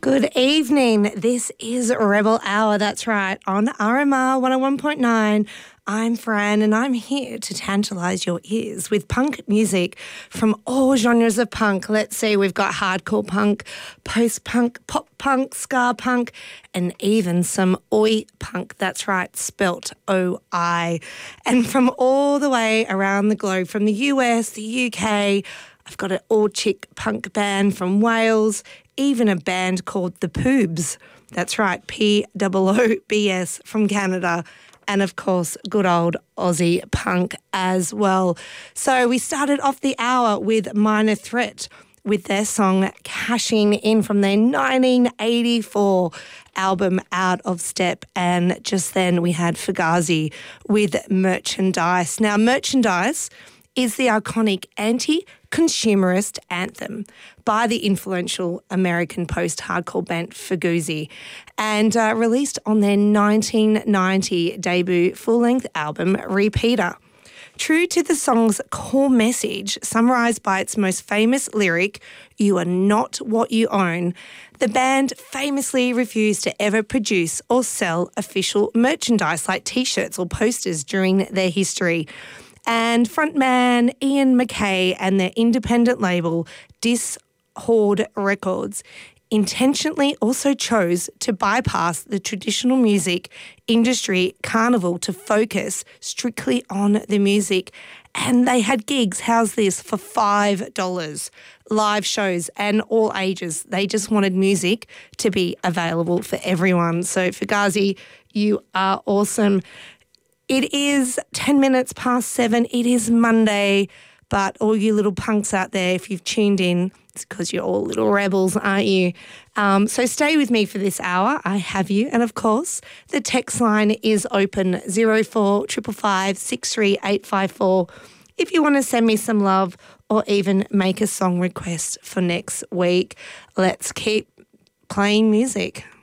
Good evening. This is Rebel Hour. That's right. On RMR 101.9. I'm Fran and I'm here to tantalise your ears with punk music from all genres of punk. Let's see, we've got hardcore punk, post-punk, pop-punk, ska punk, and even some oi punk. That's right, spelt O-I. And from all the way around the globe, from the US, the UK, I've got an all-chick punk band from Wales, even a band called The Poobs. That's right, P-O-O-B-S from Canada. And, of course, good old Aussie punk as well. So we started off the hour with Minor Threat with their song Cashing In from their 1984 album Out of Step. And just then we had Fugazi with Merchandise. Now, Merchandise is the iconic anti-consumerist anthem by the influential American post-hardcore band Fugazi and released on their 1990 debut full-length album Repeater. True to the song's core message, summarised by its most famous lyric, "You are not what you own," the band famously refused to ever produce or sell official merchandise like T-shirts or posters during their history. And frontman Ian MacKaye and their independent label Discord Records intentionally also chose to bypass the traditional music industry carnival to focus strictly on the music. And they had gigs, how's this, for $5, live shows and all ages. They just wanted music to be available for everyone. So Fugazi, you are awesome. It is 10 minutes past 7. It is Monday, but all you little punks out there, if you've tuned in, it's because you're all little rebels, aren't you? So stay with me for this hour. I have you. And, of course, the text line is open 0455 63854 if you want to send me some love or even make a song request for next week. Let's keep playing music.